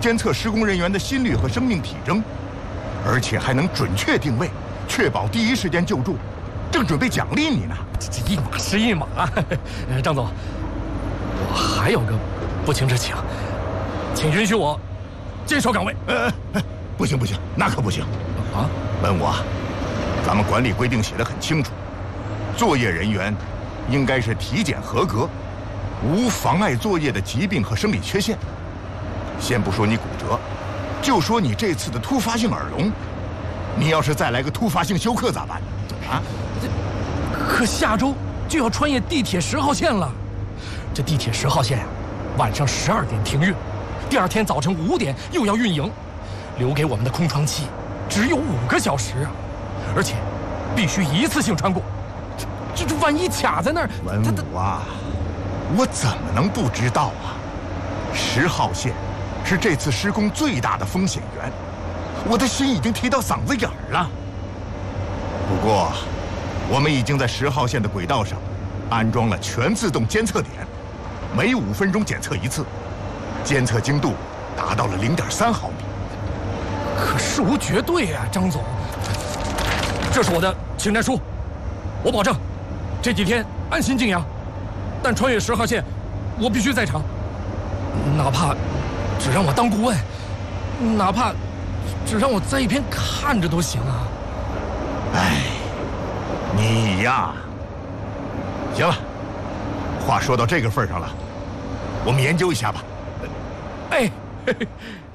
监测施工人员的心率和生命体征，而且还能准确定位，确保第一时间救助，正准备奖励你呢。 这一码是一码。张总，我还有个不情之请，请允许我坚守岗位。 不行，那可不行啊！ 文武啊，咱们管理规定写得很清楚，作业人员应该是体检合格，无妨碍作业的疾病和生理缺陷。先不说你骨折，就说你这次的突发性耳聋，你要是再来个突发性休克咋办？啊？ 可下周就要穿越地铁10号线了，这地铁10号线啊，晚上12点停运，第二天早晨5点又要运营，留给我们的空窗期只有5个小时啊，而且必须一次性穿过。这万一卡在那儿， 文武啊，我怎么能不知道啊？10号线是这次施工最大的风险源，我的心已经提到嗓子眼儿了。不过，我们已经在10号线的轨道上安装了全自动监测点，每5分钟检测一次，监测精度达到了0.3毫米。 可事无绝对啊，张总。这是我的请战书，我保证这几天安心静养，但穿越10号线，我必须在场，哪怕只让我当顾问，哪怕只让我在一边看着都行啊。 哎，你呀，行了，话说到这个份上了，我们研究一下吧。 哎，嘿嘿。